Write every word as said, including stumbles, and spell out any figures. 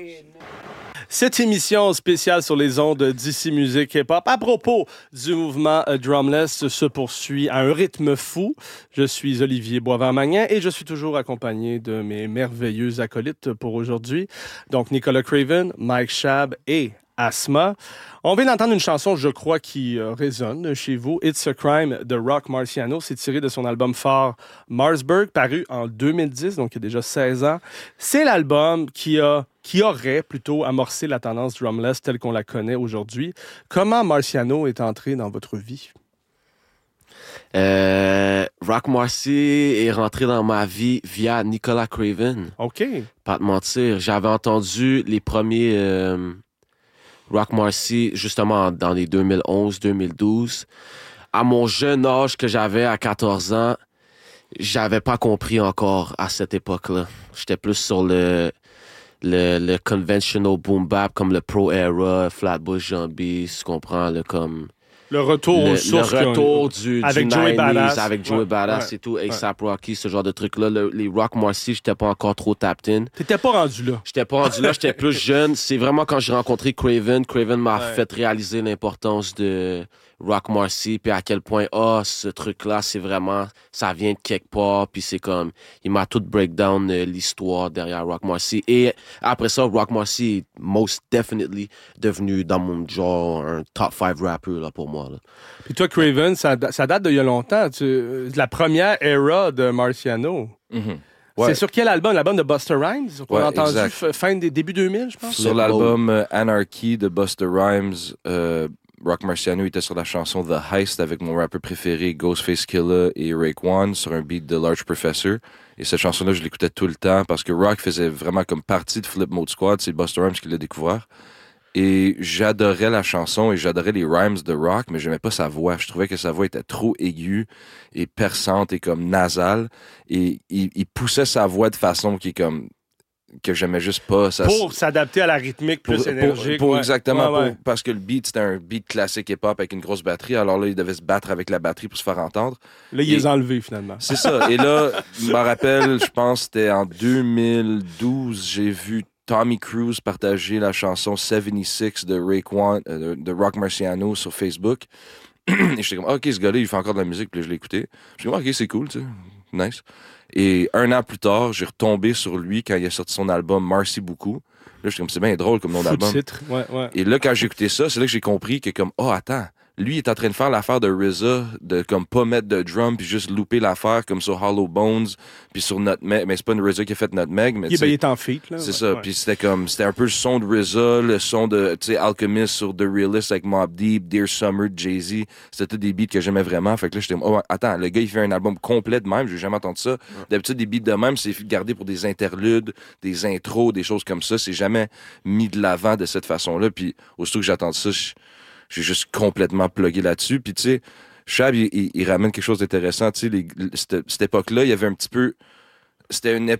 Cette émission spéciale sur les ondes d'Ici Musique Hip-Hop à propos du mouvement Drumless se poursuit à un rythme fou. Je suis Olivier Boisvert-Magnin et je suis toujours accompagné de mes merveilleux acolytes pour aujourd'hui. Donc Nicolas Craven, Mike Schaab et Asma. On vient d'entendre une chanson, je crois, qui euh, résonne chez vous. It's a Crime de Rock Marciano. C'est tiré de son album phare Marsburg, paru en deux mille dix, donc il y a déjà seize ans. C'est l'album qui a qui aurait plutôt amorcé la tendance drumless telle qu'on la connaît aujourd'hui. Comment Marciano est entré dans votre vie? Euh, Rock Marcy est rentré dans ma vie via Nicolas Craven. OK. Pas te mentir, j'avais entendu les premiers euh, Rock Marcy justement dans les deux mille onze deux mille douze. À mon jeune âge que j'avais à quatorze ans, j'avais pas compris encore à cette époque-là. J'étais plus sur le Le, le conventional boom bap comme le Pro Era, Flatbush Jambi, tu comprends, le comme le retour le, aux sources le retour du, avec du Joey nineties, Badass, avec Joey ouais, Badass ouais, et tout, A$AP ouais. Rocky, ce genre de trucs là, le, les Rock Marcy, j'étais pas encore trop tapped in. T'étais pas rendu là. J'étais pas rendu là, j'étais plus jeune. C'est vraiment quand j'ai rencontré Craven, Craven m'a ouais. fait réaliser l'importance de Rock Marcy, puis à quel point, ah, oh, ce truc-là, c'est vraiment, ça vient de quelque part, puis c'est comme, il m'a tout breakdown euh, l'histoire derrière Rock Marcy. Et après ça, Rock Marcy est most definitely devenu, dans mon genre, un top five rapper, là, pour moi, là. Puis toi, Craven, ça, ça date d'il y a longtemps. Tu, la première era de Marciano. Mm-hmm. Ouais. C'est sur quel album? L'album de Busta Rhymes? On ouais, a entendu exact. fin des débuts deux mille, je pense. Sur l'album euh, Anarchy de Busta Rhymes, euh, Rock Marciano était sur la chanson The Heist avec mon rappeur préféré Ghostface Killah et Raekwon sur un beat de Large Professor. Et cette chanson-là, je l'écoutais tout le temps parce que Rock faisait vraiment comme partie de Flip Mode Squad. C'est Busta Rhymes qui l'a découvert. Et j'adorais la chanson et j'adorais les rhymes de Rock, mais j'aimais pas sa voix. Je trouvais que sa voix était trop aiguë et perçante et comme nasale. Et il, il poussait sa voix de façon qui est comme que j'aimais juste pas. Ça, pour s'adapter à la rythmique plus pour, énergique. Pour, pour ouais. exactement, ouais, ouais. Pour, parce que le beat, c'était un beat classique hip-hop avec une grosse batterie. Alors là, il devait se battre avec la batterie pour se faire entendre. Là, il les a enlevés, finalement. C'est ça. Et là, je me rappelle, je pense que c'était en deux mille douze, j'ai vu Tommy Cruise partager la chanson soixante-six de Raekwon, euh, de Rock Marciano sur Facebook. Et j'étais comme, OK, ce gars-là, il fait encore de la musique. Puis là, je l'ai écouté. J'étais comme, OK, c'est cool, tu sais. Nice. Et un an plus tard, j'ai retombé sur lui quand il a sorti son album Marcy Beaucoup. Là, j'étais comme, c'est bien drôle comme nom d'album. Titre. Ouais, ouais. Et là, quand j'ai écouté ça, c'est là que j'ai compris que comme, oh, attends, lui, il est en train de faire l'affaire de R Z A, de comme pas mettre de drum, puis juste louper l'affaire comme sur Hollow Bones, puis sur Nutmeg. Mais c'est pas une R Z A qui a fait Nutmeg, mais il, ben, il est en feat, là. C'est ouais, ça. Ouais. Puis c'était comme, c'était un peu le son de R Z A, le son de, tu sais, Alchemist sur The Realist avec Mobb Deep, Dear Summer de Jay-Z. C'était tous des beats que j'aimais vraiment. Fait que là, j'étais, oh, attends, le gars, il fait un album complet de même. J'ai jamais entendu ça. Ouais. D'habitude, des beats de même, c'est gardé pour des interludes, des intros, des choses comme ça. C'est jamais mis de l'avant de cette façon-là. Puis, aussitôt que j'attends ça, je, j'ai juste complètement plugué là-dessus. Puis, tu sais, Schaab, il, il, il ramène quelque chose d'intéressant. Tu sais, les, cette, cette époque-là, il y avait un petit peu... C'était une,